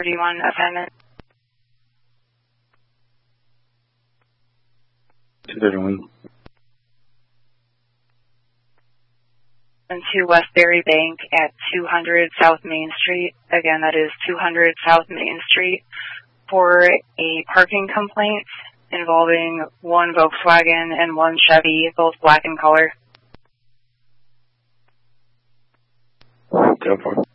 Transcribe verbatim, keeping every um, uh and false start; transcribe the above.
thirty-one assignment. two thirty-one. To Westbury Bank at two hundred South Main Street. Again, that is two hundred South Main Street for a parking complaint involving one Volkswagen and one Chevy, both black in color. Go for it.